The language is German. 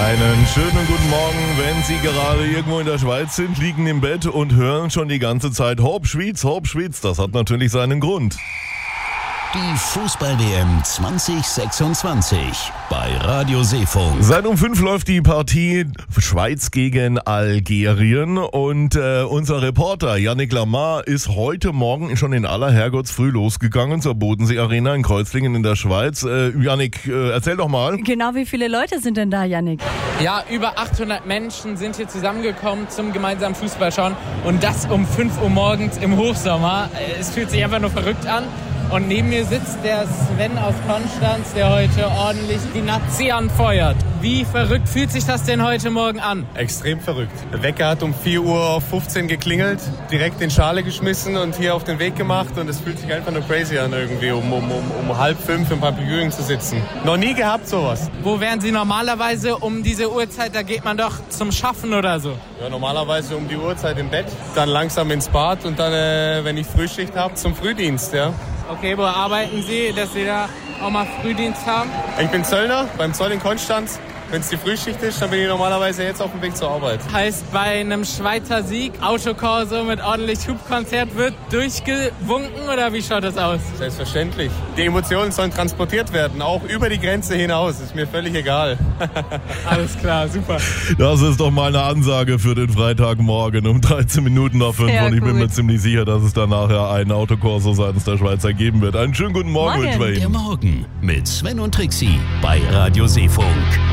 Einen schönen guten Morgen, wenn Sie gerade irgendwo in der Schweiz sind, liegen im Bett und hören schon die ganze Zeit Hopp Schwyz, Hopp Schwyz. Das hat natürlich seinen Grund. Die Fußball-WM 2026 bei Radio Seefunk. Seit um 5 läuft die Partie Schweiz gegen Algerien und unser Reporter Yannick Lamar ist heute Morgen schon in aller Herrgottsfrüh losgegangen zur Bodensee Arena in Kreuzlingen in der Schweiz. Yannick, erzähl doch mal. Genau, wie viele Leute sind denn da, Yannick? Ja, über 800 Menschen sind hier zusammengekommen zum gemeinsamen Fußballschauen und das um 5 Uhr morgens im Hochsommer. Es fühlt sich einfach nur verrückt an. Und neben mir sitzt der Sven aus Konstanz, der heute ordentlich die Nazi anfeuert. Wie verrückt fühlt sich das denn heute Morgen an? Extrem verrückt. Der Wecker hat um 4:15 Uhr geklingelt, direkt in Schale geschmissen und hier auf den Weg gemacht. Und es fühlt sich einfach nur crazy an, irgendwie um 4:30 im Papillon zu sitzen. Noch nie gehabt sowas. Wo wären Sie normalerweise um diese Uhrzeit? Da geht man doch zum Schaffen oder so. Ja, normalerweise um die Uhrzeit im Bett, dann langsam ins Bad und dann, wenn ich Frühschicht habe, zum Frühdienst, ja. Okay, wo arbeiten Sie, dass Sie da auch mal Frühdienst haben? Ich bin Zöllner beim Zoll in Konstanz. Wenn es die Frühschicht ist, dann bin ich normalerweise jetzt auf dem Weg zur Arbeit. Heißt, bei einem Schweizer Sieg, Autokorso mit ordentlich Hubkonzert wird durchgewunken oder wie schaut das aus? Selbstverständlich. Die Emotionen sollen transportiert werden, auch über die Grenze hinaus. Ist mir völlig egal. Alles klar, super. Das ist doch mal eine Ansage für den Freitagmorgen um 13 Minuten nach 5 Sehr und ich bin gut. mir ziemlich sicher, dass es dann nachher einen Autokorso seitens der Schweizer geben wird. Einen schönen guten Morgen, Morgen. wünsche ich Der Ihnen. Morgen mit Sven und Trixie bei Radio Seefunk.